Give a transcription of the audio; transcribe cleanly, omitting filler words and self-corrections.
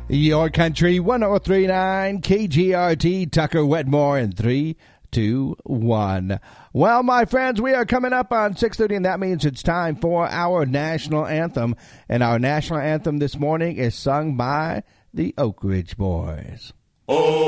Your Country 103.9 KGRT, Tucker Wetmore in 3, 2, 1. Well, my friends, we are coming up on 6:30, and that means it's time for our national anthem. And our national anthem this morning is sung by the Oak Ridge Boys. Oh.